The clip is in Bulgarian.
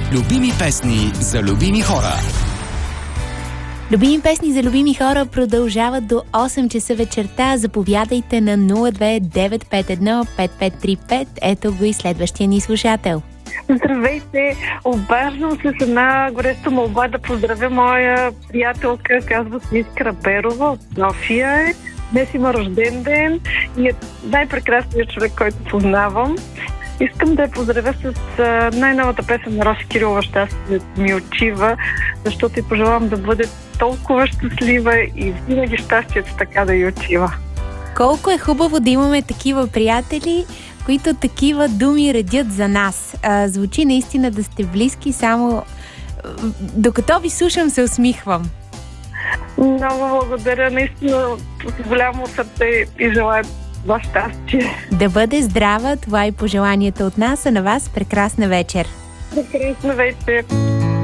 Любими песни за любими хора. Любими песни за любими хора продължават до 8 часа вечерта. Заповядайте на 02-951-5535. Ето го и следващия ни слушател. Здравейте! Обаждам се с една гореста молба да поздравя моя приятелка, казва се Искра Берова от София. Днес има рожден ден и е най-прекрасният човек, който познавам. Искам да я поздравя с най-новата песен на Роси Кирилова "Щастието ми отива", защото й пожелавам да бъде толкова щастлива и винаги щастието така да й отива. Колко е хубаво да имаме такива приятели, които такива думи редят за нас. Звучи наистина да сте близки, само докато ви слушам се усмихвам. Много благодаря, наистина с голямо сърце и желая това щастие. Да бъде здрава, това е пожеланието от нас, а на вас прекрасна вечер. Прекрасна вечер.